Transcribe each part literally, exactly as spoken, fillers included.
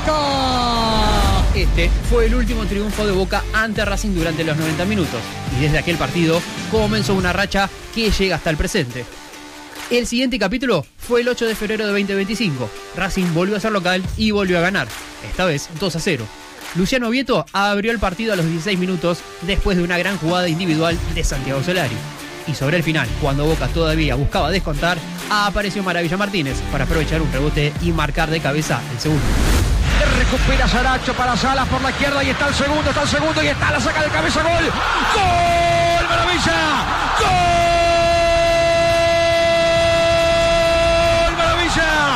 Boca. Este fue el último triunfo de Boca ante Racing durante los noventa minutos. Y desde aquel partido comenzó una racha que llega hasta el presente. El siguiente capítulo fue el ocho de febrero de veinte veinticinco. Racing volvió a ser local y volvió a ganar. Esta vez dos a cero. Luciano Vieto abrió el partido a los dieciséis minutos después de una gran jugada individual de Santiago Solari. Y sobre el final, cuando Boca todavía buscaba descontar, apareció Maravilla Martínez para aprovechar un rebote y marcar de cabeza el segundo. Recupera Saracho para Salas por la izquierda y está el segundo, está el segundo y está la saca de cabeza, gol. ¡Gol! ¡Maravilla! ¡Gol! ¡Maravilla!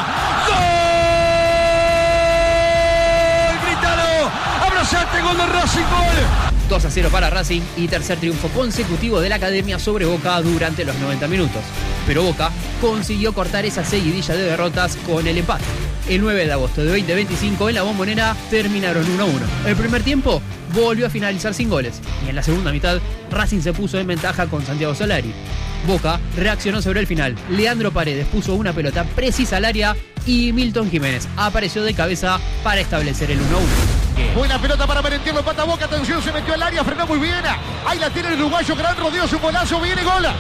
¡Gol! ¡Grítalo! ¡Abrazate! ¡Gol de Racing! ¡Gol! dos a cero para Racing y tercer triunfo consecutivo de la Academia sobre Boca durante los noventa minutos. Pero Boca consiguió cortar esa seguidilla de derrotas con el empate. El nueve de agosto de veinte veinticinco en la Bombonera terminaron uno a uno. El primer tiempo volvió a finalizar sin goles y en la segunda mitad Racing se puso en ventaja con Santiago Solari. Boca reaccionó sobre el final. Leandro Paredes puso una pelota precisa al área y Milton Jiménez apareció de cabeza para establecer el uno a uno. Buena pelota para Merentiel, pata Boca, atención, se metió al área, frenó muy bien. Ahí la tiene el uruguayo, gran rodeo, su golazo, viene gol. ¡Gol!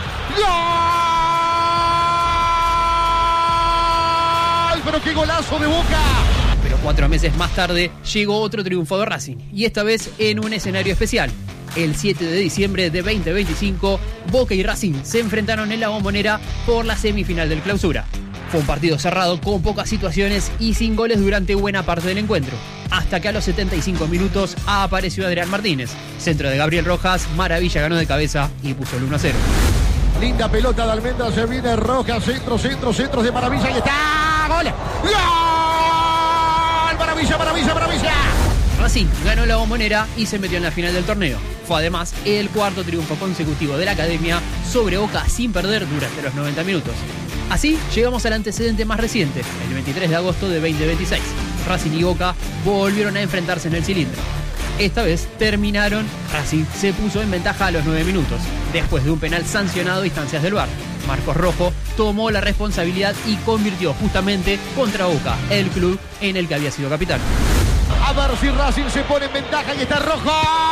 Pero qué golazo de Boca. Pero cuatro meses más tarde llegó otro triunfo de Racing, y esta vez en un escenario especial. El siete de diciembre de veinte veinticinco, Boca y Racing se enfrentaron en la Bombonera por la semifinal del Clausura. Fue un partido cerrado con pocas situaciones y sin goles durante buena parte del encuentro. Hasta que a los setenta y cinco minutos apareció Adrián Martínez. Centro de Gabriel Rojas, Maravilla ganó de cabeza y puso el uno a cero. Linda pelota de Almendra, se viene Rojas, centro, centro, centro de Maravilla y está. ¡Gol! ¡Gol! ¡Maravilla, maravilla, maravilla! Racing ganó la Bombonera y se metió en la final del torneo. Fue además el cuarto triunfo consecutivo de la Academia sobre Boca sin perder durante los noventa minutos. Así llegamos al antecedente más reciente, el veintitrés de agosto de veinte veintiséis. Racing y Boca volvieron a enfrentarse en el cilindro. Esta vez terminaron, Racing se puso en ventaja a los nueve minutos, después de un penal sancionado a instancias del V A R. Marcos Rojo tomó la responsabilidad y convirtió justamente contra Boca, el club en el que había sido capitán. A ver si Racing se pone en ventaja y está Rojo.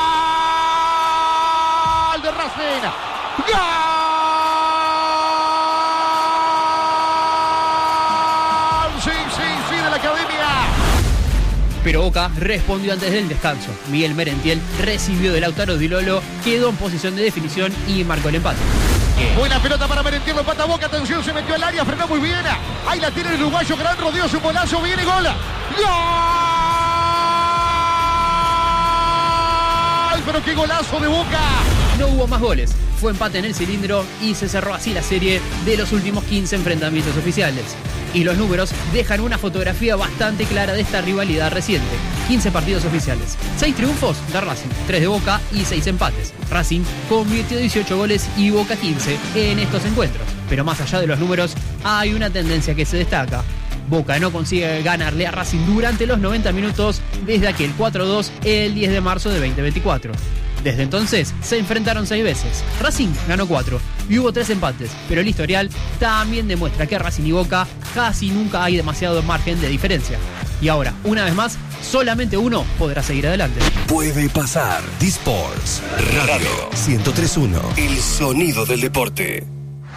¡Gol de Racing! ¡Gol! Pero Boca respondió antes del descanso. Miguel Merentiel recibió de Lautaro Di Lolo, quedó en posición de definición y marcó el empate. Buena pelota para Merentiel, pata Boca, atención, se metió al área, frenó muy bien. Ahí la tiene el uruguayo, gran rodeo, su golazo, viene gol. ¡Gol! Pero qué golazo de Boca. No hubo más goles, fue empate en el cilindro y se cerró así la serie de los últimos quince enfrentamientos oficiales. Y los números dejan una fotografía bastante clara de esta rivalidad reciente. quince partidos oficiales, seis triunfos de Racing, tres de Boca y seis empates. Racing convirtió dieciocho goles y Boca quince en estos encuentros. Pero más allá de los números, hay una tendencia que se destaca. Boca no consigue ganarle a Racing durante los noventa minutos desde aquel cuatro a dos el diez de marzo de veinte veinticuatro. Desde entonces se enfrentaron seis veces. Racing ganó cuatro y hubo tres empates, pero el historial también demuestra que Racing y Boca casi nunca hay demasiado margen de diferencia. Y ahora, una vez más, solamente uno podrá seguir adelante. Puede pasar. D-Sports Radio ciento tres punto uno. El sonido del deporte.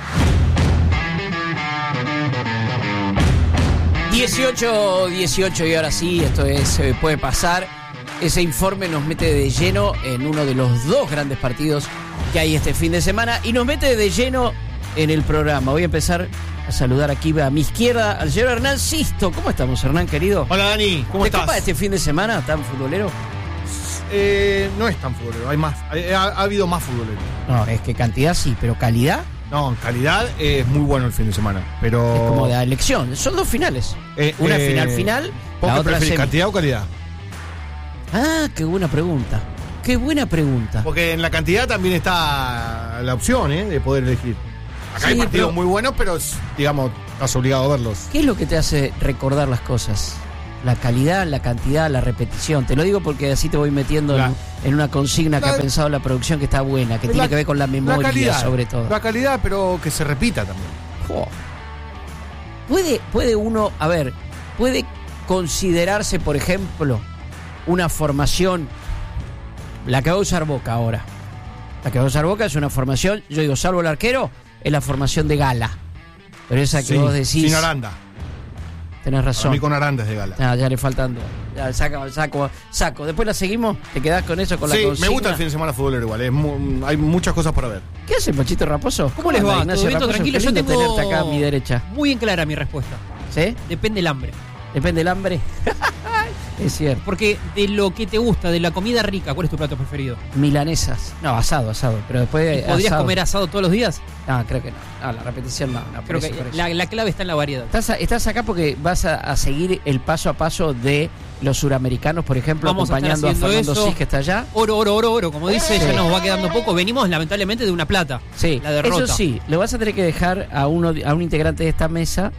dieciocho dieciocho y ahora sí, esto es eh, Puede Pasar. Ese informe nos mete de lleno en uno de los dos grandes partidos que hay este fin de semana y nos mete de lleno en el programa. Voy a empezar a saludar aquí a mi izquierda al señor Hernán Sisto. ¿Cómo estamos, Hernán, querido? Hola, Dani, ¿cómo ¿Te estás? copa este fin de semana tan futbolero? Eh, no es tan futbolero, hay más, ha, ha habido más futbolero. No, es que cantidad sí, pero calidad No, en calidad eh, es muy bueno el fin de semana, pero... es como de la elección. Son dos finales. Eh, Una eh, final final, ¿Vos la qué otra preferís, semi. cantidad o calidad? Ah, qué buena pregunta. Qué buena pregunta. Porque en la cantidad también está la opción, ¿eh? De poder elegir. Acá Sí, hay partidos pero- muy buenos, pero, digamos, estás obligado a verlos. ¿Qué es lo que te hace recordar las cosas? La calidad, la cantidad, la repetición. Te lo digo porque así te voy metiendo La- en, en una consigna que La- ha pensado la producción que está buena, que La- tiene que ver con la memoria, la calidad, sobre todo. La calidad, pero que se repita también. Jo. Puede, puede uno, a ver, puede considerarse, por ejemplo, una formación, la que va a usar Boca ahora. La que va a usar Boca es una formación, yo digo, salvo el arquero, es la formación de gala. Pero esa que Sí, vos decís... sin Aranda. Tenés Para razón. mí con Aranda es de gala. Ah, ya le faltan dos. Ya, saco, saco, saco. Después la seguimos, te quedás con eso, con Sí, la consigna. me gusta el fin de semana futbolero igual. Es mu- hay muchas cosas para ver. ¿Qué hace Pachito Raposo? ¿Cómo les va? anda, ¿Todo Ignacio bien? ¿Todo Raposo? tranquilo? Qué Yo lindo tengo tenerte acá a mi derecha. muy en clara mi respuesta. ¿Sí? Depende del hambre. Depende del hambre. Es cierto. Porque de lo que te gusta, de la comida rica, ¿cuál es tu plato preferido? Milanesas. No, asado, asado. Pero después. ¿Podrías asado. comer asado todos los días? No, creo que no. No, la repetición no. no por Creo eso, que por eso. la, la clave está en la variedad. Estás, a- estás acá porque vas a, a seguir el paso a paso de los suramericanos, por ejemplo, Vamos a estar acompañando a, haciendo Fernando eso. Cis, que está allá. Oro, oro, oro, oro. Como dice, Sí. ya nos va quedando poco. Venimos lamentablemente de una plata. Sí, La derrota. eso sí, le vas a tener que dejar a uno a un integrante de esta mesa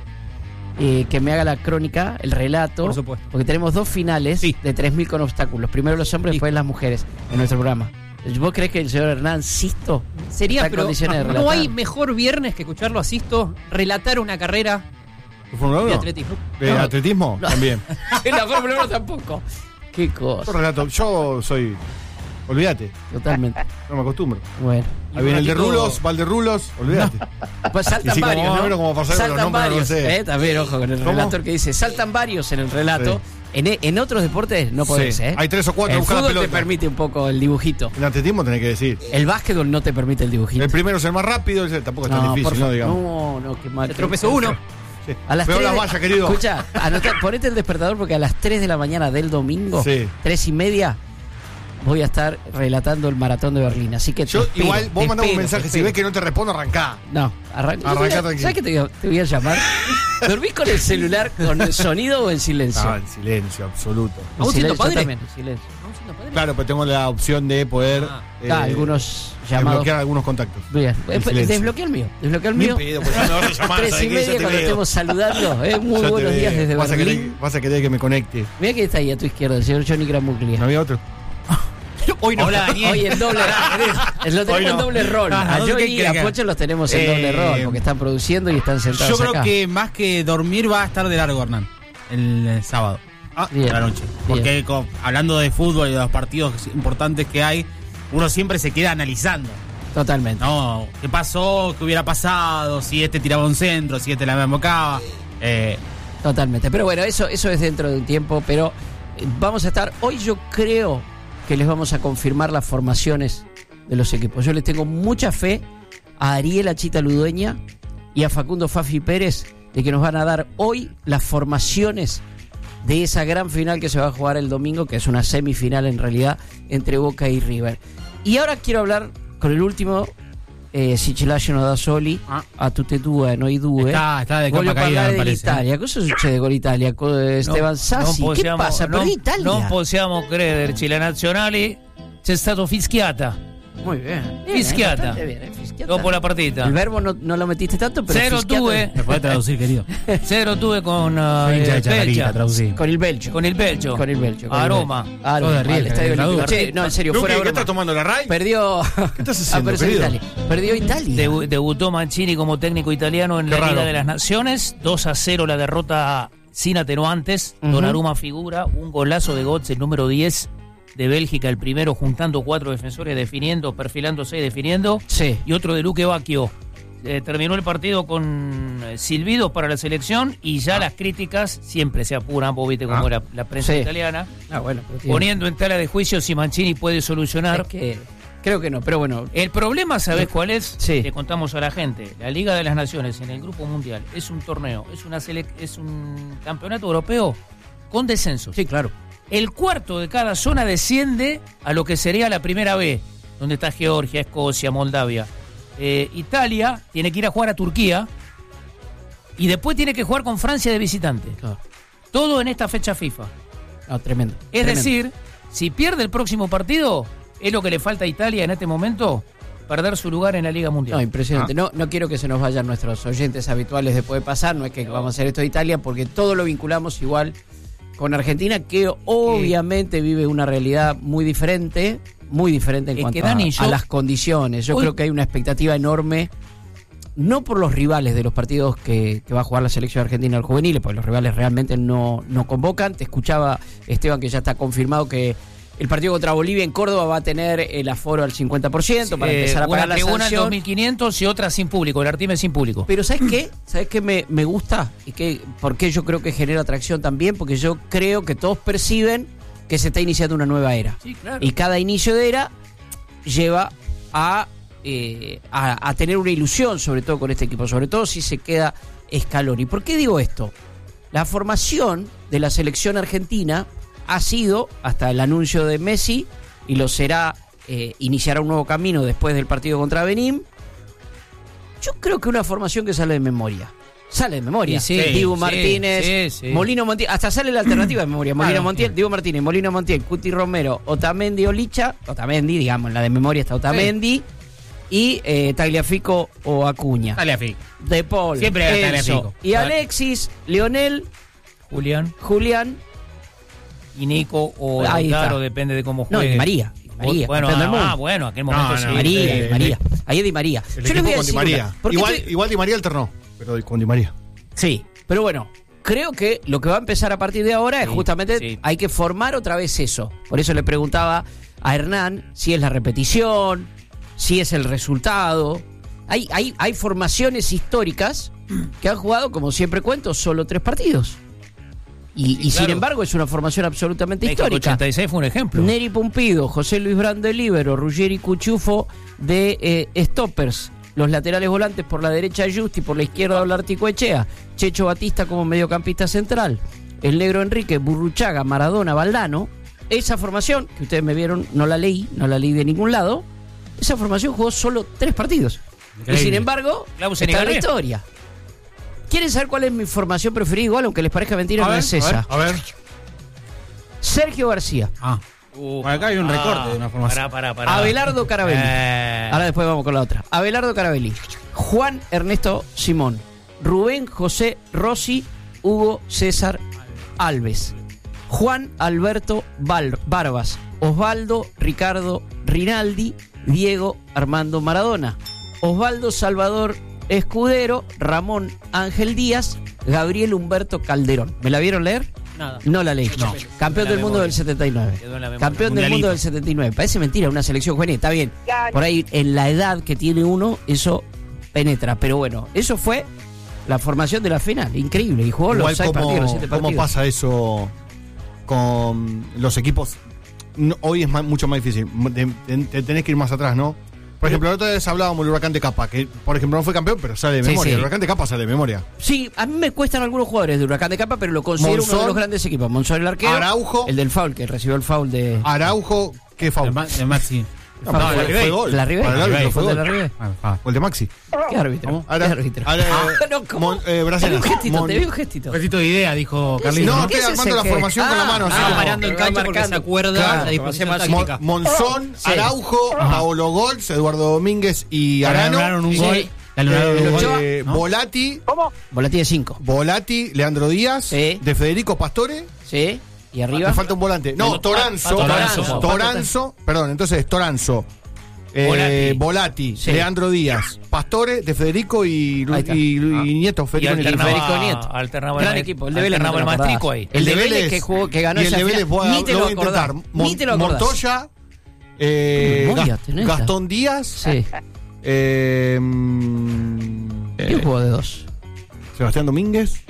eh, que me haga la crónica, el relato. Por supuesto. Porque tenemos dos finales Sí. de tres mil con obstáculos. Primero los hombres, Sí. después las mujeres en nuestro programa. ¿Vos crees que el señor Hernán Sisto Sería, está en pero condiciones de no relatar? hay mejor viernes que escucharlo a Sisto relatar una carrera ¿Tu Fórmula de uno? atletismo. ¿De No. atletismo? No. También. En la Fórmula uno tampoco. Qué Yo cosa. relato, yo soy. Olvídate, Totalmente. no me acostumbro. Bueno. Y Ahí viene el de un ratito- Rulos, Valderulos, olvídate. Pues Y saltan sí, como varios, más o ¿no? menos como pasar con los Saltan nombres, no varios. sé. Eh, también, ojo, con el ¿Cómo? relator que dice, saltan varios en el relato. Sí. En, en otros deportes no podés, Sí. ¿eh? Hay tres o cuatro, El busca la fútbol te pelota. permite un poco el dibujito. En atletismo tenés que decir. El básquetbol no te permite el dibujito. El primero es el más rápido, ese tampoco es tan por difícil, ¿no? favor. Digamos. No, no, qué mal. Se tropezó uno. Sí. A las Veo tres las de- vallas, querido. Escucha, anota, ponete el despertador porque a las tres de la mañana del domingo, Sí. tres y media, voy a estar relatando el maratón de Berlín. Así que te Yo espero, igual, te vos mandame un espero, mensaje, te si espero. ves que no te respondo, arrancá. No, arranca. Arranca Yo te voy a- tranquilo. ¿Sabes qué te, digo? Te voy a llamar? ¿Dormís con el celular con sonido o en silencio? Ah, en silencio, absoluto. En ¿Aún siendo silencio, padre? yo también, en silencio. ¿Aún siendo padre? Claro, pero tengo la opción de poder Ah. eh, Ah, algunos llamados. desbloquear algunos contactos. Bien, En Eh, silencio. desbloquea el mío. Desbloquea el Ni mío. pedo, pues ya me vas a llamar, Tres ¿sabes y qué? Ya media te cuando veo. estemos saludando. Eh, muy Ya te buenos días veo. desde vas a Berlín. querer, vas a querer que me conecte. Mira que está ahí a tu izquierda, el señor Johnny Gramuglia. ¿No había otro? Hoy no. Hola, Daniel. Hoy en doble, lo tenemos Hoy no. en doble rol. Ah, A ¿dónde Johnny qué y crees a que- Pocho los tenemos en Eh, doble rol porque están produciendo y están sentados Yo creo acá. que más que dormir va a estar de largo, Hernán, el, eh, sábado. Ah, Bien. A la noche. Porque co- hablando de fútbol y de los partidos importantes que hay, uno siempre se queda analizando. Totalmente. No, ¿qué pasó? ¿Qué hubiera pasado? Si este tiraba un centro, si este la embocaba. Eh, Totalmente. Pero bueno, eso, eso es dentro de un tiempo, pero eh, vamos a estar. Hoy yo creo que les vamos a confirmar las formaciones de los equipos. Yo les tengo mucha fe a Ariel Achita Ludueña y a Facundo Fafi Pérez de que nos van a dar hoy las formaciones de esa gran final que se va a jugar el domingo, que es una semifinal en realidad entre Boca y River. Y ahora quiero hablar con el último, eh, si ce lasciano da soli, Ah. a tutte e due, noi due. Está- está de capa Voglio caída, parlare me parece, dell'Italia. Cosa succede con l'Italia? Con eh, Esteban Sassi? non Che possiamo- passa? Per non- l'Italia? Non possiamo crederci, le nazionali c'è stato fischiata Muy bien. Fischiata. bastante bien, fischiata. dopo la partita. El verbo no, no lo metiste tanto, pero cero due ¿Me podés traducir, querido? zero due con uh, Soy hincha de il Chacarita, Belgia, traducí. Con el Belgio. con il Belgio, Con el Belgio. con a el Roma. Belgio. A Todo Roma, de River, al Estadio la Olímpico. duda. Che, no, en serio, Luqui, fuera ¿qué broma. estás tomando la RAI? Perdió. ¿Qué estás haciendo, Ah, pero es querido? Italia. Perdió Italia. Debu- debutó Mancini como técnico italiano en Qué la raro. Liga de las Naciones, dos a cero la derrota sin atenuantes. Ujú. Donnarumma figura, un golazo de Götze, el número diez de Bélgica, el primero juntando cuatro defensores, definiendo, perfilándose y definiendo. Sí. Y otro de Luque Bacchio. Eh, terminó el partido con eh, silbidos para la selección y ya las críticas siempre se apuran, vos viste cómo Ah. era la prensa Sí. italiana, Ah, bueno. pero tiene- poniendo en tela de juicio si Mancini puede solucionar. Es que creo que no, pero bueno. El problema, ¿sabés cuál es? Sí. Le contamos a la gente. La Liga de las Naciones en el Grupo Mundial es un torneo, es una sele- es un campeonato europeo con descensos. Sí, claro. El cuarto de cada zona desciende a lo que sería la primera B, donde está Georgia, Escocia, Moldavia. Eh, Italia tiene que ir a jugar a Turquía y después tiene que jugar con Francia de visitante. Claro. Todo en esta fecha FIFA. No, tremendo. Es tremendo. decir, si pierde el próximo partido, es lo que le falta a Italia en este momento, perder su lugar en la Liga Mundial. No, impresionante. No, no quiero que se nos vayan nuestros oyentes habituales de Puede Pasar. No es que vamos a hacer esto de Italia, porque todo lo vinculamos igual con Argentina, que obviamente vive una realidad muy diferente, muy diferente en Es cuanto que, Dani, a, yo- a las condiciones. Yo Hoy- creo que hay una expectativa enorme no por los rivales de los partidos que, que va a jugar la selección argentina del juvenil, porque los rivales realmente no, no convocan. Te escuchaba, Esteban, que ya está confirmado que el partido contra Bolivia en Córdoba va a tener el aforo al cincuenta por ciento para Eh, empezar a pagar una la tribuna en sanción. dos mil quinientos y otra sin público, el Artime sin público. Pero ¿sabes qué? ¿Sabes qué me, me gusta? Y que, ¿por qué yo creo que genera atracción también? Porque yo creo que todos perciben que se está iniciando una nueva era. Sí, claro. Y cada inicio de era lleva a, eh, a, a tener una ilusión, sobre todo con este equipo, sobre todo si se queda Scaloni. ¿Por qué digo esto? La formación de la selección argentina ha sido, hasta el anuncio de Messi, y lo será, eh, iniciará un nuevo camino después del partido contra Benín. Yo creo que una formación que sale de memoria. Sale de memoria. Sí, sí, Dibu sí, Martínez, sí, sí. Molino Montiel, hasta sale la alternativa de memoria. Molino Claro, Montiel, sí. Dibu Martínez, Molino Montiel, Cuti Romero, Otamendi o Licha, Otamendi, digamos, la de memoria está Otamendi, y eh, Tagliafico o Acuña. Dale a Fico. De Paul, Siempre era Enzo, Tagliafico. y Alexis, Leonel, Julián Julián, y Nico o Ahí Lautaro, está. depende de cómo no, juegue. y María. Di María, bueno, campeón del mundo. ah, bueno, aquel momento No, sí. no, María, eh, Di María. Ahí es Di María. El Yo les voy a equipo con Di decir María. una, porque Igual, estoy- igual Di María alternó, pero con Di María. Sí, pero bueno, creo que lo que va a empezar a partir de ahora es Sí, justamente sí. hay que formar otra vez eso. Por eso le preguntaba a Hernán si es la repetición, si es el resultado. Hay, hay, hay formaciones históricas que han jugado, como siempre cuento, solo tres partidos. Y, Sí, y sin claro. embargo es una formación absolutamente México histórica. ochenta y seis fue un ejemplo. Neri Pumpido, José Luis Brand de Líbero, Ruggeri Cuchufo de eh, Stoppers. Los laterales volantes por la derecha Justi, por la izquierda Olarticoechea, Checho Batista como mediocampista central, el negro Enrique, Burruchaga, Maradona, Valdano. Esa formación, que ustedes me vieron, no la leí, no la leí de ningún lado, esa formación jugó solo tres partidos. Increíble. Y sin embargo, Clausen y está en la Garré. historia. ¿Quieren saber cuál es mi formación preferida? Igual, aunque les parezca mentira, no es esa. A ver. Sergio García, Ah. Uh, Acá hay un recorte de una formación. Pará, pará, pará. Abelardo Carabelli. Eh, Ahora después vamos con la otra. Abelardo Carabelli, Juan Ernesto Simón, Rubén José Rossi, Hugo César Alves, Juan Alberto Val- Barbas, Osvaldo Ricardo Rinaldi, Diego Armando Maradona, Osvaldo Salvador Escudero, Ramón Ángel Díaz, Gabriel Humberto Calderón. ¿Me la vieron leer? Nada. No la leí. No. Campeón Quedó del en la mundo memoria. del setenta y nueve. Quedó en la memoria. Campeón del Mundialito. mundo del setenta y nueve. Parece mentira, una selección juvenil. Está bien. Por ahí, en la edad que tiene uno, eso penetra. Pero bueno, eso fue la formación de la final. Increíble. Y jugó los Igual seis cómo, partidos, los siete cómo partidos. pasa eso con los equipos. No, hoy es más- mucho más difícil. Te, te- te tenés que ir más atrás, ¿no? Por ejemplo, la otra vez hablábamos del Huracán de Capa, que por ejemplo no fue campeón, pero sale de Sí, memoria. sí. El Huracán de Capa sale de memoria. Sí, a mí me cuestan algunos jugadores de Huracán de Capa, pero lo considero uno Monzón, de los grandes equipos. Monzón el arquero. Araujo. El del foul, que recibió el foul de... Araujo, ¿qué De, foul? Ma- de Maxi. No, foul fue, de- fue gol. de la Ribey. Para el árbitro ¿Fue fue de gol. la Ribey? Ah, ah. O el de Maxi. ¿Qué árbitro? Ahora- ¿Qué árbitro? ahora, Ah, no, ¿cómo? Mon- eh, Brasil. Te vi un gestito, Mon- te vi un gestito. Besito de idea, dijo Carlito. No, ¿Qué estoy es armando ese la que- formación con la mano. Ah, así Ah, como- parando en cancha porque se acuerda Claro. la disposición Claro. Mon- táctica. Monzón, Sí. Araujo, Paolo Golz, Eduardo Domínguez y Le Arano. anularon un Sí. gol. Le anularon Eh, un gol. eh, ¿no? Volati, Volati de cinco. Volati, Leandro Díaz, Sí. de Federico Pastore. ¿Sí? ¿Y arriba? Me falta un volante. No, El- Toranzo. Toranzo. Toranzo. Toranzo. Perdón, entonces Toranzo. Eh, Volati. Volati, Sí. Leandro Díaz, Pastore, de Federico y, Lu- Ahí está. y, Lu- y Nieto. Y Federico Nieto. alternaba, Federico Nieto. alternaba Gran el, equipo. El de Vélez no alternaba te el lo acordás. mastrico ahí. El de Vélez que jugó- que ganó y el esa de Vélez, final. voy a- Ni te lo lo voy a intentar. acordás. Mon- Ni te lo acordás. Montoya, eh, Memoria Gas- tenés, Gastón Díaz, Sí. eh, mm, ¿Quién jugó de dos? Sebastián Domínguez.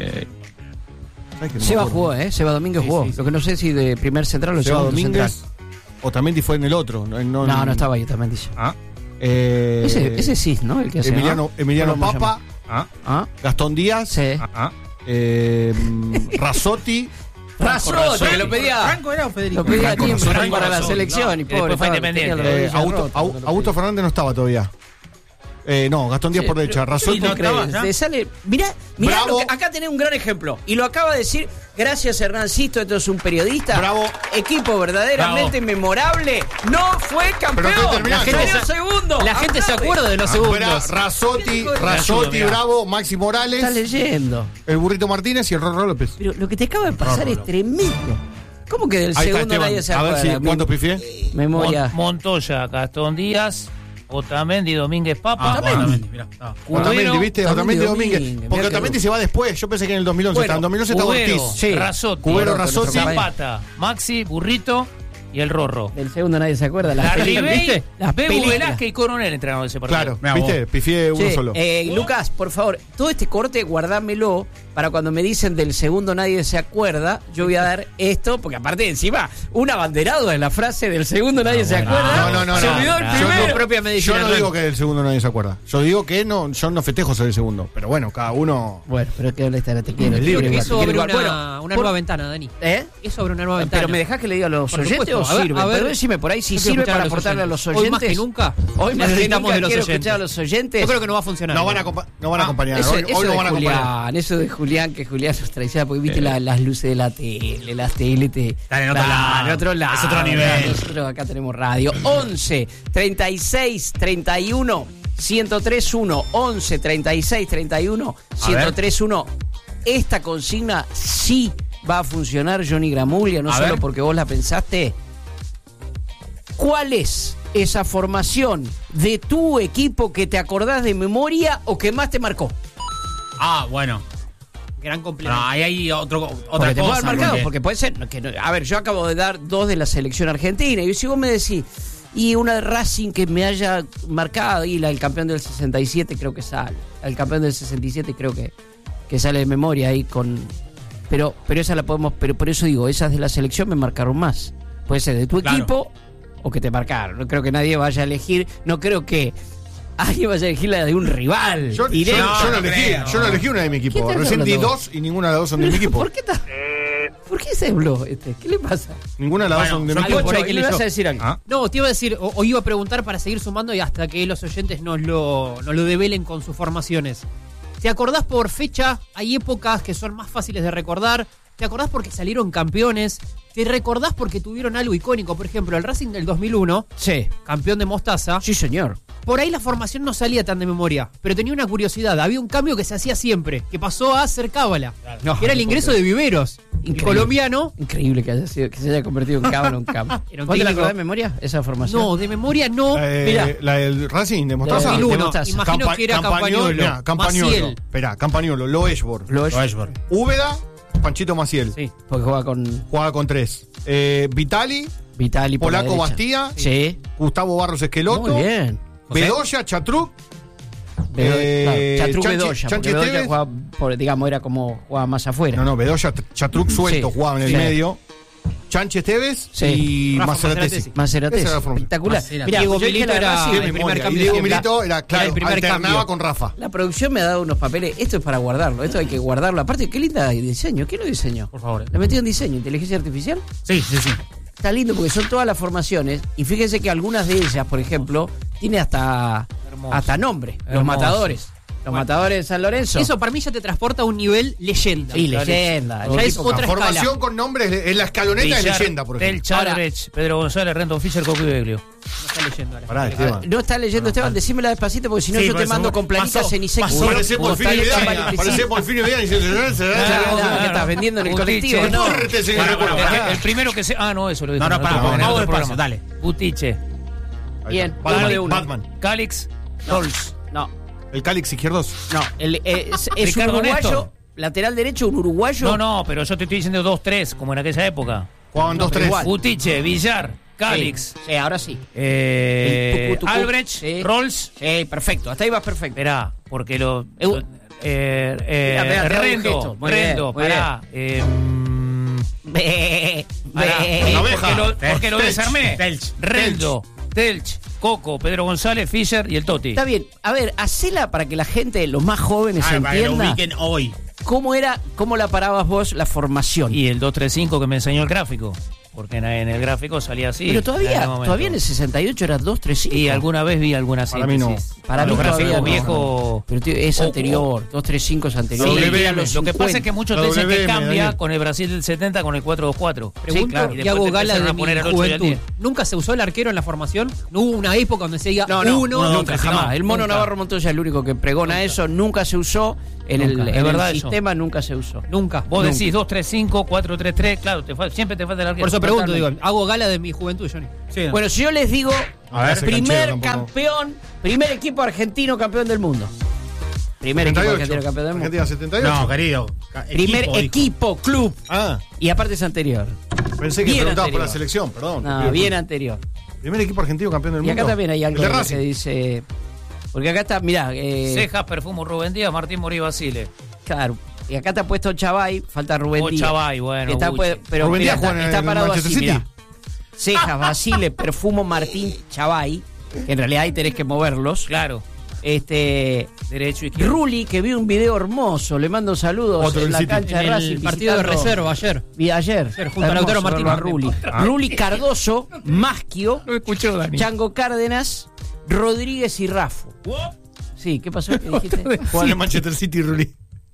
¿Sabes que no me Seba acuerdo? jugó, ¿eh? Seba Domínguez Sí, jugó. sí, sí. Lo que no sé si de primer central o Seba segundo Domínguez. central. O también fue en el otro. No, no, No, no estaba ahí también, dice. Ah, Eh, Ese, ese sí, ¿no? El que hace, Emiliano, ¿no? Emiliano ¿Cómo se Papa, ah, llama? Gastón Díaz, Sí. ah, ah. eh, Razzotti, Razzotti, que lo pedía. ¿Franco era o Federico? Lo pedía Franco, tiempo no, Franco, para la Razzotti, selección no. y Y pobre. después fue estaba- Independiente. tenía la eh, rodilla Augusto, rota, Au- cuando lo Augusto pedía. Fernández no estaba todavía. Eh, no, Gastón Díaz Sí, por pero- derecha, Razzotti. ¿Qué no estaba, crees? ¿ya? Te sale. Mirá, mirá Bravo. lo que- acá tenés un gran ejemplo. Y lo acaba de decir, gracias Hernán Sisto, esto es un periodista. Bravo. Equipo verdaderamente memorable. No fue campeón. estoy terminando. La gente La se segundo. La gente se Aplaude. acuerda de los Bra- segundos. Razzotti, Ayuda, Razzotti, mirá. Bravo, Maxi Morales, Estás leyendo. el Burrito Martínez y el Rorro López. Pero lo que te acaba de pasar es tremendo. ¿Cómo que del Ahí está segundo Esteban. nadie se A acuerda? ver si, Mi- ¿cuánto pifié? Memoria. Mon- Montoya, Gastón Díaz, Otamendi, Domínguez Papa. Ah, Otamendi. mirá, ah. Otamendi, ¿viste? Otamendi Domínguez. Domínguez, Porque mirá Otamendi que- se va después. Yo pensé que en el dos mil once Bueno, estaba. En dos mil once estaba Cubero, Ortiz. Sí. Razotti, Cubero, Razotti. Zapata, Maxi, Burrito y el Rorro. Del segundo nadie se acuerda. Las La películas, Ribey, ¿viste? Las Bebu películas. Velázquez y Coronel entrenaron ese partido. Claro, Mirá ¿viste? vos. Pifié uno Che, solo. eh, Lucas, por favor, todo este corte guardámelo para cuando me dicen del segundo nadie se acuerda. Yo voy a dar esto, porque aparte encima, un abanderado en la frase del segundo nadie se bueno. acuerda. No, no, no. Se no. olvidó el Yo primero. no- propia Yo medicina. no digo que del segundo nadie se acuerda. Yo digo que no, yo no festejo ser el segundo. Pero bueno, cada uno. Bueno, pero que te quiero. Te quiero El libro. igual, te Eso quiero abre igual. una, Bueno, una por- nueva ventana, Dani. ¿Eh? Eso abre una nueva ventana. Pero me dejás que le diga a los Por oyentes supuesto. o A ver, sirve. a ver. Pero decime por ahí si Yo quiero sirve escuchar para a los aportarle a los oyentes. oyentes. Hoy más que nunca Hoy más que necesitamos nunca de los quiero oyentes. escuchar a los oyentes. Yo creo que no va a funcionar. No van a, acompa- no van a acompañar. Eso, hoy eso hoy no de van a acompañar. Julián, eso de Julián, que Julián nos traiciona, porque viste la- las luces de la tele, las tele te... Están en otro Claro, lado. en otro lado. Es otro nivel. Nosotros acá tenemos radio. once, treinta y seis, treinta y uno, ciento tres uno. once, treinta y seis, treinta y uno, ciento tres uno. Esta consigna sí va a funcionar, Johnny Gramuglia, no A solo ver. porque vos la pensaste. ¿Cuál es esa formación de tu equipo que te acordás de memoria o que más te marcó? Ah, bueno. Gran No, complemento. ahí hay otro, otra Porque te puedo cosa. haber marcado, porque- porque puede ser. Que no- a ver, yo acabo de dar dos de la selección argentina. Y si vos me decís, y una de Racing que me haya marcado, y la del campeón del sesenta y siete creo que sale. El campeón del sesenta y siete creo que, que sale de memoria ahí con. Pero, pero esa la podemos. Pero por eso digo, esas de la selección me marcaron más. Puede ser de tu Claro. equipo o que te marcaron. No creo que nadie vaya a elegir. No creo que alguien vaya a elegir la de un rival. Yo, yo, directo. no, yo no no elegí, creo. yo no elegí una de mi ¿Quién equipo. te está Recién di hablando? dos y ninguna de las dos son de mi equipo. ¿Por qué, ta- ¿Por qué se habló este? ¿Qué le pasa? Ninguna de las Bueno, dos son de mi algo equipo. por ahí Pocho, que ¿le leyó. vas a decir algo? Ah. No, te iba a decir, o, o iba a preguntar para seguir sumando y hasta que los oyentes nos lo, nos lo develen con sus formaciones. ¿Te acordás por fecha? Hay épocas que son más fáciles de recordar. ¿Te acordás porque salieron campeones? ¿Te recordás porque tuvieron algo icónico? Por ejemplo, el Racing del dos mil uno, Sí. campeón de Mostaza. Sí, señor. Por ahí la formación no salía tan de memoria, pero tenía una curiosidad. Había un cambio que se hacía siempre, que pasó a ser cábala. No, que era el no ingreso puedo de Viveros, el Increíble. colombiano. Increíble que haya sido, que se haya convertido en cábala en cábala. Era un ¿Vos te la técnico- acordás de memoria? Esa formación. No, de memoria no. La, de- Mirá, la del Racing de Mostaza. del dos mil uno, Mostaza. imagino Campa- que era Campagnolo, Campagnolo, mirá, Campagnolo. Maciel. Esperá, Campagnolo, Loeshborg, Lo es, Loeshborg. Úbeda, Panchito Maciel. Sí. porque juega con Jugaba con tres. Eh, Vitali, Vitali por la Polaco derecha. Bastía, Sí. Gustavo Barros Esqueloto, Muy bien. José. Bedoya, Chatruc, Bedo- Eh, claro, Chatruc Chanchi- Bedoya, porque Chanchi Bedoya Esteves. jugaba, por- digamos, era como jugaba más afuera. no, no, Bedoya, Chatruc suelto, Sí, jugaba en el sí. medio. Chanchi Esteves Sí. y Rafa Maceratesi. Maceratesi. Maceratesi, Esa era la formación. espectacular. Maceratesi. Mirá, Diego yo dije Milito la era Racing, el Qué primer memoria. cambio Y Diego de ejemplar. Milito era, claro, Era el primer alternaba cambio. con Rafa. La producción me ha dado unos papeles. Esto es para guardarlo. Esto hay que guardarlo. Aparte, qué linda diseño. ¿Quién lo diseñó? Por favor. ¿Le metió en diseño? ¿Inteligencia artificial? Sí, sí, sí. Está lindo porque son todas las formaciones. Y fíjense que algunas de ellas, por ejemplo, tiene hasta, Hermoso. hasta nombre. Los Hermoso. matadores. Los matadores de San Lorenzo. Eso para mí ya te transporta a un nivel leyenda. Y leyenda. Ya el es tipo- otra La formación escala. con nombres en la escaloneta es Villar, leyenda, por Del ejemplo. Chalrech, Pedro González, Renton Fischer, Coco y Beglio. No está leyendo ahora. Pará, Ah, Esteban. no está leyendo, Esteban, decímela despacito porque si no Sí, yo por te eso mando pasó- con planitas en ISEC. pasó- Parece por fin Portal idea. Champán y Parece por fin idea. ¿Qué estás vendiendo en el Butiche, colectivo? no. Córrete, señor. Para, para, El, para. el primero que se. Ah, no, eso lo dije. No, no, en para, otro- para, en vamos otro despacio, programa. dale. Butiche, Bien, uno Batman, de uno. Batman. Calix, Rolls. No, El Calix izquierdos. no. El, eh, es es un Ricardo uruguayo, Néstor. lateral derecho, un uruguayo. No, no, pero yo te estoy diciendo dos tres, como en aquella época. Jugaban dos pero tres. igual. Butiche, Villar, Sí, Calix, Sí, ahora sí. eh, El tucu, tucu. Albrecht, Sí. Rolls. Sí, perfecto. Hasta ahí vas perfecto. Esperá, porque lo. Eh, lo- eh, eh, Mirá, mirá, te hago un Rendo, gesto. Muy Rendo, bien, muy pará. eh, mm, Be, pará, be. La oveja. porque lo, porque lo Telch, desarmé. Telch, Rendo, Telch, Coco, Pedro González, Fischer y el Toti. Está bien. A ver, hacela para que la gente, los más jóvenes, Ah, para que lo entienda ubiquen hoy. cómo era, cómo la parabas vos la formación. Y el dos tres cinco que me enseñó el gráfico. Porque en, en el gráfico salía así. Pero en todavía, aquel momento. todavía en el sesenta y ocho era dos tres cinco. Y alguna vez vi alguna Para mí no. síntesis. Para mí Los todavía gráficos no. viejos. Pero tío, es O- anterior, dos tres cinco es anterior. Sí, W M. los lo que pasa es que cincuenta. muchos La te dicen que W M, cambia Daniel. con el Brasil del setenta con el cuatro dos cuatro. Pregunto claro. Y y después hago te gala empezaron de a mi poner el ocho y el juventud. diez. ¿Nunca se usó el arquero en la formación? ¿No hubo una época donde se diga No, no, uno? no, nunca, nunca, jamás. no, el mono nunca. Navarro Montoya es el único que pregona eso, nunca se usó. En el, Nunca, es en el verdad eso. sistema nunca se usó. Nunca. Vos Nunca. decís dos tres cinco, cuatro tres tres, claro, te fal- siempre te falta el arquero. Por eso pregunto, Totalmente. digo, hago gala de mi juventud, Johnny. Sí. Bueno, si yo les digo A ver, Ese Primer canchero tampoco. campeón, primer equipo argentino campeón del mundo. Primer equipo setenta y ocho. argentino campeón del mundo. Argentina setenta y ocho. No, querido. ca- Primer equipo, dijo. equipo, club. Ah, Y aparte es anterior. pensé que Bien preguntabas por anterior. la selección, perdón. No, bien anterior. Primer equipo argentino campeón del Y mundo. acá también hay algo El de de lo Racing. que dice. Porque acá está, mirá, eh, Cejas, Perfumo, Rubén Díaz, Martín Morí Basile. claro. Y acá te ha puesto Chavay, falta Rubén O Díaz. Chavay, bueno, Que está, Gucci. pu- pero Rubén mirá, Díaz está, juega en está el parado Manchester así, City. mirá. Cejas, Basile, Perfumo, Martín, Chavay. Que en realidad ahí tenés que moverlos. Claro, Este. derecho, izquierdo. Ruli, que vi un video hermoso, le mando saludos Otro en del la City. cancha de En Racing. el partido de visitando- reserva ayer. Vi ayer. Ayer, junto a Hermoso Lautaro verlo a Martínez. Ruli. Ruli Cardoso, Maschio, Lo escuchó, Dani. Chango Cárdenas, Rodríguez y Rafu. Sí, ¿qué pasó? ¿Qué dijiste? Juega en el Manchester City, Ruli.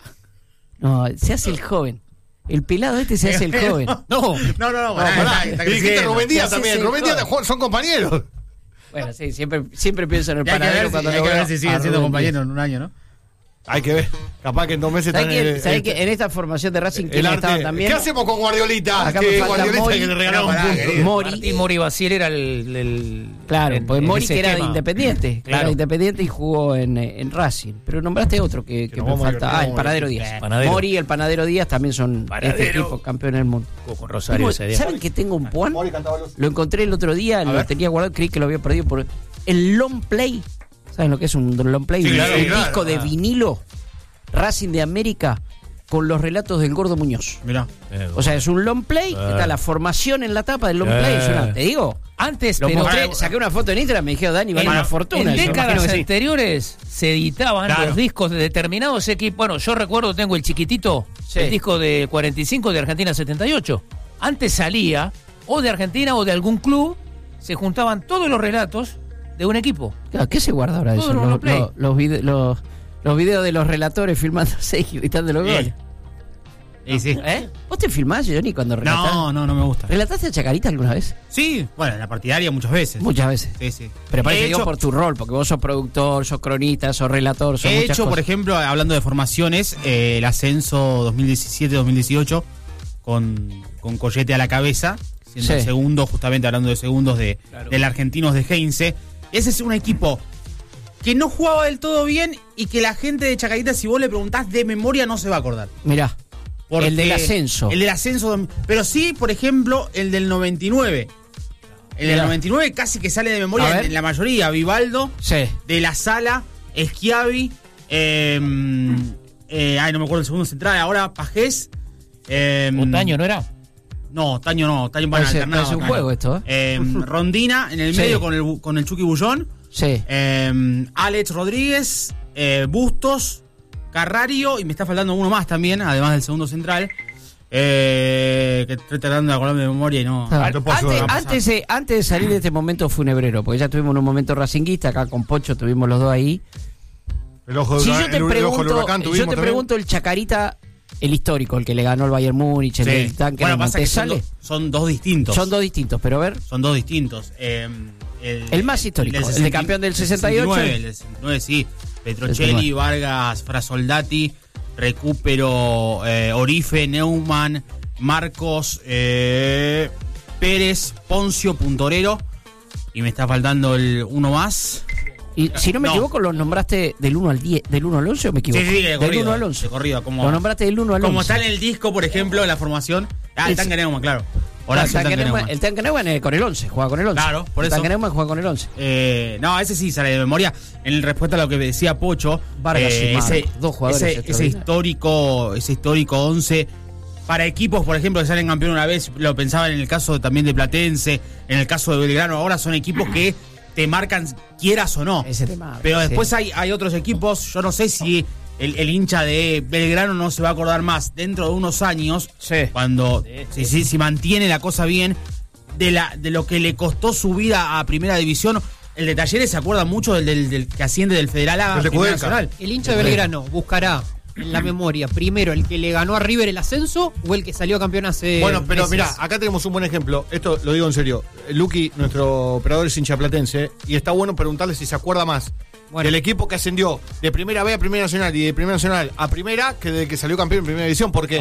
No, se hace el joven. El pelado este se hace el joven. No, No, no, no, pará, Pará, está- está y dijiste creciendo. Rubén Díaz Sí, sí, también. sí, Rubén Díaz claro. juegan- son compañeros. Bueno, sí, siempre, siempre pienso en el Y hay que paradero ver si, cuando hay lo que veo ver si siguen a siendo Rubén compañeros en un año, ¿no? Hay que ver. Capaz que en dos meses Díaz. ¿Sabés están que, el- sabés el- que en esta formación de Racing el quién estaba arte. también? ¿Qué hacemos con Guardiolita? Acá me Que falta Guardiolita Mori. que le regalaron un Pará, punto. querido. Mori. Martín Morí Basile era el. el- Claro, en- porque en Mori ese que era de esquema. Independiente, que Claro. era de Independiente y jugó en, eh, en Racing. Pero nombraste otro que, que nos me vamos a falta. divertir, Ah, el vamos a Panadero divertir. Díaz. Panadero. Mori y el Panadero Díaz también son Panadero. este equipo campeón del mundo. Jugó con Rosario ese día. ¿Saben que tengo un puan? Mori cantaba los- Lo encontré el otro día, lo ver. tenía guardado, creí que lo había perdido por el long play. ¿Saben lo que es un long play? Sí, un claro, un claro. disco de vinilo Racing de América con los relatos del Gordo Muñoz. Mirá. O sea, es un long play, está la formación en la tapa del long Eh. play. Es una, te digo, Antes, lo pero mostré, saqué una foto en Instagram, me dijeron, Dani, vale en, una fortuna. en eso. décadas Imagino que sí. anteriores se editaban Claro. los discos de determinados equipos. Bueno, yo recuerdo, tengo el chiquitito, Sí. el disco de cuarenta y cinco de Argentina setenta y ocho. Antes salía o de Argentina o de algún club, se juntaban todos los relatos de un equipo. Claro, ¿qué se guarda ahora de Todo eso? en Los, long play. los, los vide- los- los videos de los relatores filmándose y gritando los Bien. goles. Y sí. ¿Eh? ¿Vos te filmás, Johnny, cuando relatás? No, no, no me gusta. ¿Relataste a Chacarita alguna vez? Sí, bueno, en la partidaria muchas veces. Muchas veces. Sí, sí. Pero parece He que digo hecho- por tu rol, porque vos sos productor, sos cronista, sos relator, sos He muchas hecho, por cosas. ejemplo, hablando de formaciones, eh, el ascenso dos mil diecisiete dos mil dieciocho con, con Collete a la cabeza, siendo Sí. el segundo, justamente hablando de segundos de, Claro. del Argentinos de Heinze. Ese es un equipo que no jugaba del todo bien y que la gente de Chacarita, si vos le preguntás de memoria, no se va a acordar. Mirá, Porque- el del ascenso. El del ascenso. Pero sí, por ejemplo, el del noventa y nueve. El del Mirá. noventa y nueve casi que sale de A memoria ver. en la mayoría. Vivaldo, Sí. De la Sala, Schiavi, eh, eh, ay, no me acuerdo el segundo central, ahora Pajés. Eh, Otaño, ¿no era? No, Taño no, Taño van Parece- alternado parece un acá. juego esto, ¿eh? Eh, Rondina en el Sí. medio con el, bu- con el Chucky Bullón. Sí. Eh, Alex Rodríguez, eh, Bustos, Carrario, y me está faltando uno más también, además del segundo central. Eh, que estoy tratando de acordarme de memoria y no. Ah, te puedo antes, ayudar. antes, de, antes de salir de este momento funebrero, porque ya tuvimos un momento racinguista, acá con Pocho tuvimos los dos ahí. El ojo, Si del- yo te el, el ojo del pregunto, huracán yo tuvimos te también. pregunto el Chacarita, el histórico, el que le ganó el Bayern Múnich, el Sí. del tanque Bueno, en pasa que son, Montesale, do- son dos distintos. son dos distintos, pero a ver, Son dos distintos. Eh, el, El más histórico, el de campeón del sesenta y ocho. El del sesenta y nueve, sí. Petrocelli, sesenta y nueve. Vargas, Frasoldati, Recupero, eh, Orife, Neumann, Marcos, eh, Pérez, Poncio, Puntorero. Y me está faltando el uno más. y si no me No. equivoco, los nombraste del uno al diez, del uno al once o me equivoco? Sí, sí, de del corrido. uno al once. De corrido, como, Los nombraste del uno al once. como está en el disco, por ejemplo, en la formación. Ah, el Es- tanque Neumann, claro. No, Horacio el tanque Tanque Neumann, Neumann. el tanque Neumann es con el once, juega con el once. Claro, por el eso. tanque Neumann juega con el once. Eh, no, ese sí sale de memoria. En respuesta a lo que decía Pocho, Vargas eh, y Marcos, ese, dos jugadores ese, ese extraordinarios. histórico, ese histórico once para equipos, por ejemplo, que salen campeón una vez, lo pensaba en el caso también de Platense, en el caso de Belgrano, ahora son equipos que te marcan quieras o no. Ese tema. Pero sí. después hay, hay otros equipos, yo no sé si el, el hincha de Belgrano no se va a acordar más dentro de unos años, Sí. cuando si, si, si mantiene la cosa bien, de la de lo que le costó subir a, a Primera División. El de Talleres se acuerda mucho del, del, del que asciende del Federal a El de Primera Kudelka. Nacional. El hincha de Belgrano buscará en la memoria primero el que le ganó a River el ascenso o el que salió campeón hace Bueno, pero meses. mirá, acá tenemos un buen ejemplo. Esto lo digo en serio. Luqui, nuestro operador, es hincha platense. Y está bueno preguntarle si se acuerda más Bueno. del equipo que ascendió de Primera B a Primera Nacional y de Primera Nacional a Primera que de que salió campeón en Primera División. Porque Claro.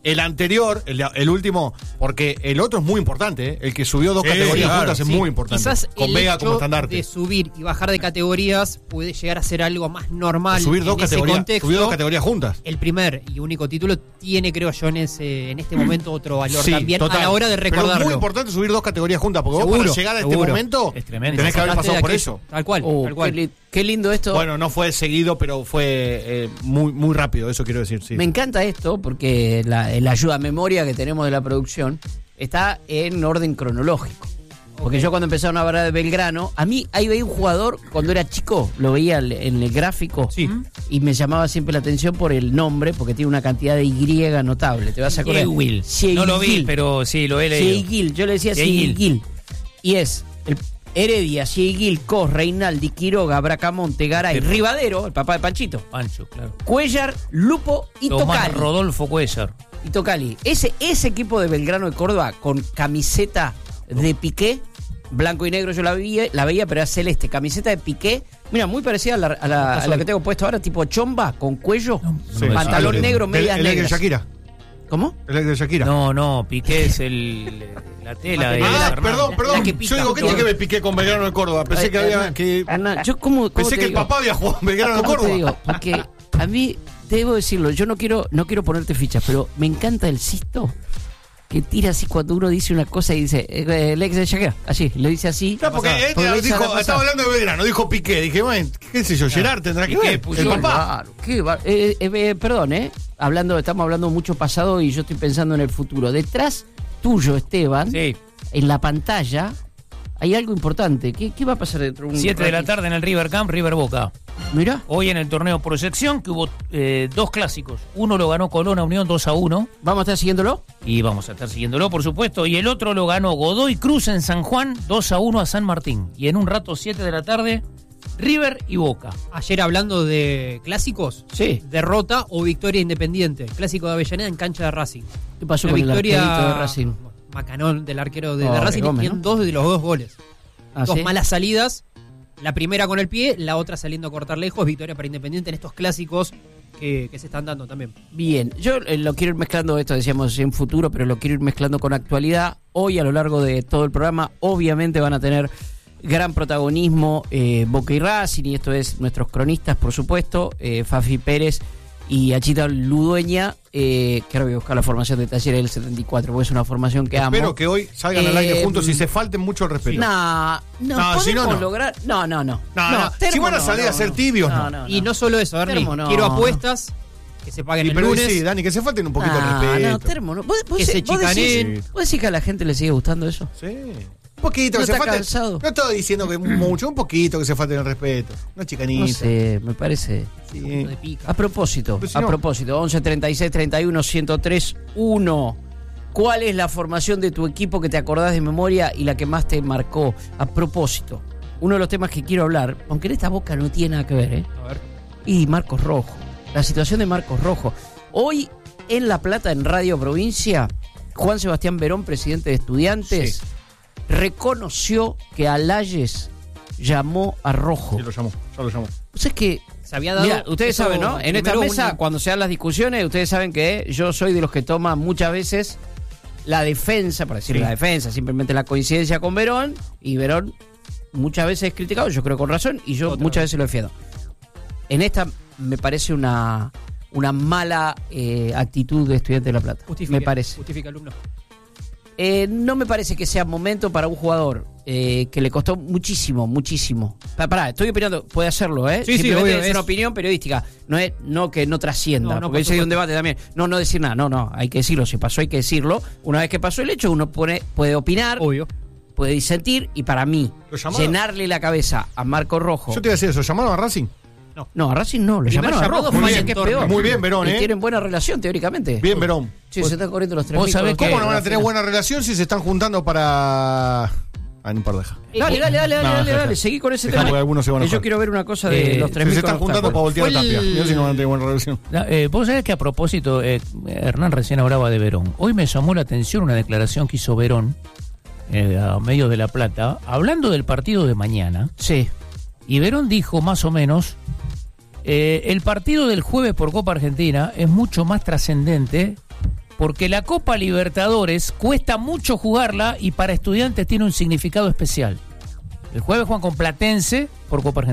el anterior, el, el último, porque el otro es muy importante, ¿eh? El que subió dos Sí, categorías claro, juntas es Sí, muy importante. Quizás con el Vega hecho como estandarte. de subir y bajar de categorías puede llegar a ser algo más normal. Subir dos en ese categorías, contexto. subir dos categorías juntas. El primer y único título tiene, creo yo, en ese en este momento otro valor Sí, también total. a la hora de Pero recordarlo. es muy importante subir dos categorías juntas, porque vos Seguro, para llegar a este seguro. momento Es tremendo. tenés que haber Sacaste pasado de por aquello. eso. Tal cual, Oh, tal cual. qué, li- qué lindo esto. Bueno, no fue seguido, pero fue eh, muy muy rápido, eso quiero decir, sí. Me encanta esto porque la, la ayuda a memoria que tenemos de la producción está en orden cronológico. Porque yo cuando empezaron a hablar de Belgrano, a mí ahí veía un jugador, cuando era chico, lo veía en el gráfico Sí. y me llamaba siempre la atención por el nombre, porque tiene una cantidad de Y notable. ¿Te vas a acordar? Will. No lo vi, pero sí, lo he leído. Sieguil, yo le decía Sieguil. Sieguil. Y es el Heredia, Sieguil, Cos, Reinaldi, Quiroga, Bracamonte, Garay, Pepe. Rivadero, el papá de Panchito, Pancho, claro. Cuellar, Lupo y Tomás Tocali. Rodolfo Cuellar. Y Tocali. Ese, ese equipo de Belgrano de Córdoba con camiseta de Piqué, blanco y negro yo la veía, la veía pero era celeste, camiseta de Piqué, mira, muy parecida a la, a la- a la que tengo puesto ahora, tipo chomba, con cuello, Sí, pantalón sí. negro, El- medias el ex de negras. Shakira. ¿Cómo? El ex de Shakira. No, no, Piqué es el la tela de Ah, Fernando. perdón, perdón. La que pica. Yo digo, ¿qué tiene que ver Piqué con Belgrano de Córdoba? Pensé Ay, que había Hernán, que Hernán, yo cómo, cómo pensé te que el digo? papá había jugado en Belgrano de ¿Cómo te Córdoba. digo? Porque a mí, debo decirlo, yo no quiero, no quiero ponerte fichas, pero me encanta el Sisto que tira así cuando uno dice una cosa y dice, eh, el ex de Shakira, así, le dice así. No, porque él Porque lo dice a la dijo, pasada. estaba hablando de Belgrano, dijo Piqué. Dije, bueno, qué sé yo, Gerard tendrá que Piqué, ver. Puyol, El papá. Claro, qué bar- eh, eh, eh, perdón, ¿eh? Hablando, estamos hablando mucho pasado y yo estoy pensando en el futuro. Detrás tuyo, Esteban, Sí, en la pantalla, hay algo importante. ¿Qué, qué va a pasar dentro de un siete de la ratito? tarde en el River Camp, River Boca. Mirá, Hoy en el torneo Proyección, que hubo eh, dos clásicos. Uno lo ganó Colón a Unión dos a uno. ¿vamos a estar siguiéndolo? Y vamos a estar siguiéndolo, por supuesto. Y el otro lo ganó Godoy Cruz en San Juan dos a uno a San Martín. Y en un rato, siete de la tarde, River y Boca. Ayer hablando de clásicos, Sí. derrota o victoria independiente. Clásico de Avellaneda en cancha de Racing. ¿Qué pasó Una con el victoria arquerito de Racing? Macanón del arquero de, de Oh, Racing Gómez, en ¿no? dos de los dos goles. Ah, dos ¿sí? malas salidas. La primera con el pie, la otra saliendo a cortar lejos. Victoria para Independiente en estos clásicos que, que se están dando también. Bien, yo eh, lo quiero ir mezclando, esto decíamos en futuro, pero lo quiero ir mezclando con actualidad. Hoy a lo largo de todo el programa, obviamente van a tener gran protagonismo eh, Boca y Racing, y esto es nuestros cronistas, por supuesto, eh, Fafi Pérez y Achita Ludueña, eh, que ahora voy a buscar la formación de Talleres del setenta y cuatro, porque es una formación que amo. Espero que hoy salgan al aire Eh, juntos y se falten mucho el respeto. No, no, No, si no, podemos no. lograr. No, no, no. No, no. termo Si van a no, salir no, a ser no. tibios, no. Y no solo eso, Ernie. Termo no. Quiero apuestas que se paguen Y el pero lunes. sí, Dani, que se falten un poquito Ah, de respeto. no, termo, no. ¿Vos, vos, Que se vos decís, chicaneen. vos decís que a la gente le sigue gustando eso? Sí. Un poquito, ¿No que se está falten. cansado? No estoy diciendo que mucho, un poquito que se falten el respeto. Una chicanita. No sé, me parece. Sí. De pica. A propósito, Pero si a no- propósito, once treinta y seis treinta y uno ciento tres uno. ¿Cuál es la formación de tu equipo que te acordás de memoria y la que más te marcó? A propósito, uno de los temas que quiero hablar, aunque en esta boca no tiene nada que ver, ¿eh? A ver. Y Marcos Rojo, la situación de Marcos Rojo. Hoy en La Plata, en Radio Provincia, Juan Sebastián Verón, presidente de Estudiantes, reconoció que Alayes llamó a Rojo. Sí, lo llamó, ya lo llamó. O sea, es que Se había dado. Mira, ustedes eso saben, ¿no? En esta primero mesa, una- cuando se dan las discusiones, ustedes saben que yo soy de los que toman muchas veces la defensa, por decir Sí. la defensa, simplemente la coincidencia con Verón, y Verón muchas veces es criticado, yo creo con razón, y yo Otra muchas vez. veces lo defiendo. En esta me parece una, una mala eh, actitud de Estudiante de La Plata. Justifica, Me parece. Justifica, alumno. Eh, no me parece que sea momento para un jugador eh, que le costó muchísimo, muchísimo. Pa- Pará, estoy opinando, puede hacerlo, ¿eh? Sí, sí, Simplemente obvio, es una es- opinión periodística, no es no que no trascienda, No, no, porque por ese es un supuesto. debate también. No, no decir nada, no, no, hay que decirlo, si pasó hay que decirlo. Una vez que pasó el hecho, uno pone, puede opinar, Obvio. puede disentir, y para mí, ¿Lo llamaron? llenarle la cabeza a Marco Rojo. Yo te iba a decir eso, ¿llamaron a Racing? No, a Racing no, lo Primer llamaron a llamado Rojo, fue muy en bien, que es torno. peor. Muy bien, Verón, Y ¿eh? tienen buena relación, teóricamente. Bien, Verón. Sí, se están corriendo los tres vos mil sabés con que- ¿Cómo los no van a tres, tener Rafaela. buena relación si se están juntando para... Ah, no, deja. Dale, dale, dale, dale, No, dale, deja, dale, deja. seguí con ese Dejá, tema. porque algunos se van a Que yo enojar. quiero ver una cosa de Eh, los Si tres se mil están juntando para voltear Fue a el- Tapia. Mirá si no van a tener buena relación. La- eh, vos sabés que a propósito, eh, Hernán recién hablaba de Verón. Hoy me llamó la atención una declaración que hizo Verón eh, a medios de La Plata, hablando del partido de mañana. Sí. Y Verón dijo más o menos, eh, el partido del jueves por Copa Argentina es mucho más trascendente porque la Copa Libertadores cuesta mucho jugarla y para Estudiantes tiene un significado especial. El jueves juegan con Platense por Copa Argentina.